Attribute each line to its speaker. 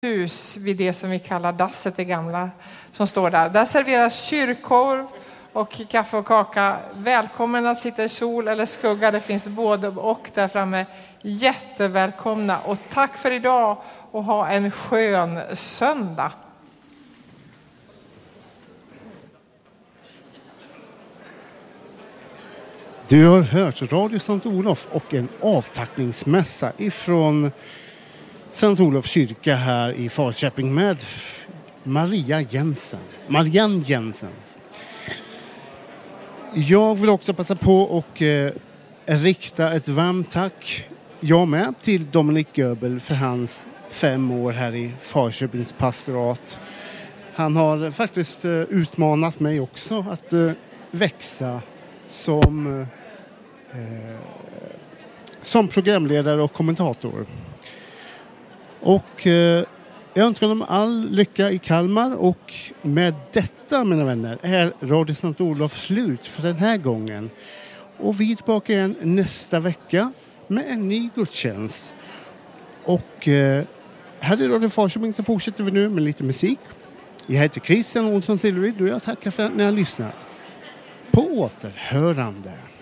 Speaker 1: hus vid det som vi kallar dasset, det gamla som står där. Där serveras kyrkor och kaffe och kaka. Välkommen att sitta i sol eller skugga, det finns både och där framme. Jättevälkomna och tack för idag och ha en skön söndag.
Speaker 2: Du har hört Radio Sankt Olof och en avtackningsmässa ifrån Sankt Olof kyrka här i Falköping med Marianne Jensen. Jag vill också passa på och rikta ett varmt tack, jag med, till Dominik Göbel för hans 5 år här i Falköpings pastorat. Han har faktiskt utmanat mig också att växa som programledare och kommentator. Och jag önskar dem all lycka i Kalmar, och med detta, mina vänner, är Radio Sankt Olof slut för den här gången. Och vi är tillbaka igen nästa vecka med en ny gudstjänst. Och här i Radio Falköping så fortsätter vi nu med lite musik. Jag heter Christian Olsson Silveryd och jag tackar för att ni har lyssnat. På återhörande.